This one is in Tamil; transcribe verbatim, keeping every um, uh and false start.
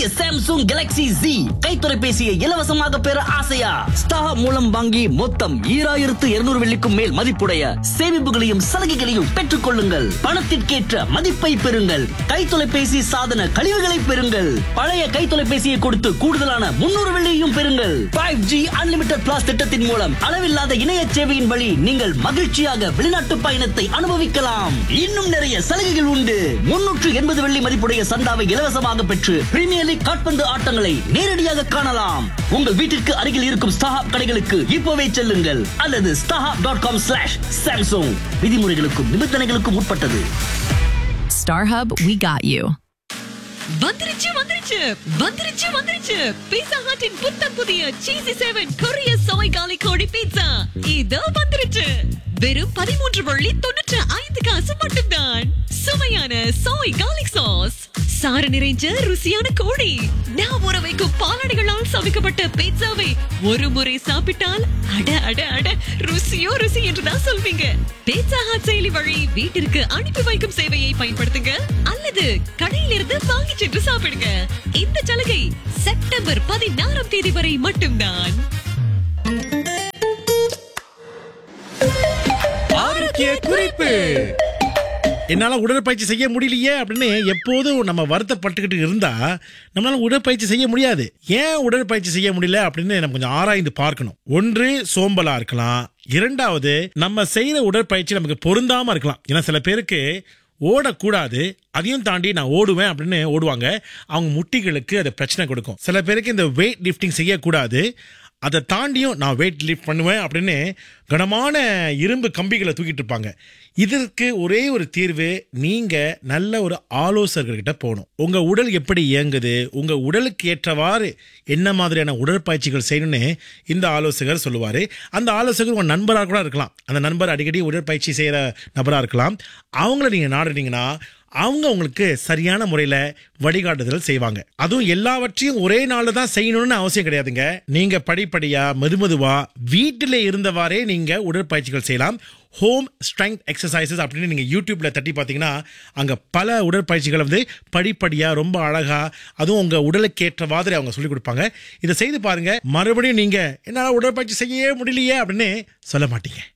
சாம்சங் கேலக்ஸி Z கைத்தொலைபேசியை இலவசமாக பெற ஆசையா? ஸ்டார் மூலம் வாங்கி மொத்தம் ஈராயிரத்து இருநூறு வெள்ளிக்கும் மேல் மதிப்புடைய சேமிப்புகளையும் சலுகைகளையும் பெற்றுக் கொள்ளுங்கள். பணத்திற்கேற்ற மதிப்பை பெறுங்கள். கைத்தொலைபேசி சாதன கழிவுகளை பெறுங்கள். பழைய கைத்தொலைபேசியை கொடுத்து கூடுதலான முன்னூறு வெள்ளியையும் பெறுங்கள். ஃபைவ் ஜி அன்லிமிட்டட் பிளாஸ் திட்டத்தின் மூலம் அளவில்லாத இணைய சேவையின் வழி நீங்கள் மகிழ்ச்சியாக வெளிநாட்டு பயணத்தை அனுபவிக்கலாம். இன்னும் நிறைய சலுகைகள் உண்டு. முன்னூற்று எண்பது வெள்ளி மதிப்புடைய சந்தாவை இலவசமாக பெற்று பிரீமியர் லீக் கால்பந்து ஆட்டங்களை நேரடியாக காணலாம். உங்கள் வீட்டிற்கு அருகில் இருக்கும் ஸ்டாஹாப் கடைகளுக்கு இப்போவே செல்லுங்கள் அல்லது StarHub dot com slash Samsung. விதிமுறைகளுக்கும் நிபந்தனைகளுக்கும் உட்பட்டது. StarHub, we got you. வந்துருச்சு வந்துருச்சு வந்துருச்சு வந்துருச்சு பீட்சா ஹட்டின் புத்தம் புதிய சீசி செவன் கொரிய சோய் காலி கோழி பீட்சா இதோ வந்துருச்சு. வெறும் பதிமூன்று வள்ளி தொண்ணூற்று ஐந்து காசு மட்டும்தான். சுவையான சோய் கார்லிக் சாஸ், சாறு நிறைஞ்ச ருசியான கோழி, நான் ஊற வைக்கும் பாலாடைகளால் சமைக்கப்பட்ட பீட்சாவை ஒரு முறை சாப்பிட்டால் அட அட அட ருசியோ ருசி என்றுதான் சொல்வீங்க. பீட்சா ஹட் செயலி வழி வீட்டிற்கு அனுப்பி வைக்கும் சேவையை பயன்படுத்துங்க அல்லது கடையிலிருந்து வாங்கி சென்று சாப்பிடுங்க. இந்த சலுகை செப்டம்பர் பதினாறாம் தேதி வரை மட்டும்தான். ஆரோக்கிய குறிப்பு. என்னால உடற்பயிற்சி செய்ய முடியலையே அப்படின்னு எப்போதும் நம்ம வருத்தப்பட்டுக்கிட்டு இருந்தா நம்மளால உடற்பயிற்சி செய்ய முடியாது. ஏன் உடற்பயிற்சி செய்ய முடியல அப்படின்னு நம்ம கொஞ்சம் ஆராய்ந்து பார்க்கணும். ஒன்று, சோம்பலா இருக்கலாம். இரண்டாவது, நம்ம செய்யற உடற்பயிற்சி நமக்கு பொருந்தாம இருக்கலாம். ஏன்னா சில பேருக்கு ஓடக்கூடாது, அதையும் தாண்டி நான் ஓடுவேன் அப்படின்னு ஓடுவாங்க. அவங்க முட்டிகளுக்கு அது பிரச்சனை கொடுக்கும். சில பேருக்கு இந்த வெயிட் லிஃப்டிங் செய்யக்கூடாது, அதை தாண்டியும் நான் வெயிட் லிஃப்ட் பண்ணுவேன் அப்படின்னு கனமான இரும்பு கம்பிகளை தூக்கிட்டு இருப்பாங்க. இதற்கு ஒரே ஒரு தீர்வு, நீங்க நல்ல ஒரு ஆலோசகர்கிட்ட போகணும். உங்க உடல் எப்படி இயங்குது, உங்க உடலுக்கு ஏற்றவாறு என்ன மாதிரியான உடற்பயிற்சிகள் செய்யணும்னு இந்த ஆலோசகர் சொல்லுவாரு. அந்த ஆலோசகர் உங்க நண்பராக கூட இருக்கலாம். அந்த நண்பர் அடிக்கடி உடற்பயிற்சி செய்யற நபரா இருக்கலாம். அவங்கள நீங்க நாடுனீங்கன்னா அவங்க உங்களுக்கு சரியான முறையில வழிகாட்டுதல் செய்வாங்க. அதுவும் எல்லாவற்றையும் ஒரே நாள்ல தான் செய்யணும்னு அவசியம் கிடையாதுங்க. நீங்க படிப்படியா மெதுமெதுவா வீட்டிலே இருந்தவாறே நீங்க உடற்பயிற்சிகள் செய்யலாம். ஹோம் ஸ்ட்ரெங்த் எக்ஸசைசஸ் அப்படின்னு நீங்க யூடியூப்ல தட்டி பார்த்தீங்கன்னா அங்க பல உடற்பயிற்சிகள் வந்து படிப்படியா ரொம்ப அழகா, அதுவும் உங்க உடலுக்கு ஏற்ற மாதிரி அவங்க சொல்லிக் கொடுப்பாங்க. இதை செய்து பாருங்க. மறுபடியும் நீங்க என்னால உடற்பயிற்சி செய்யவே முடியலையே அப்படின்னு சொல்ல மாட்டீங்க.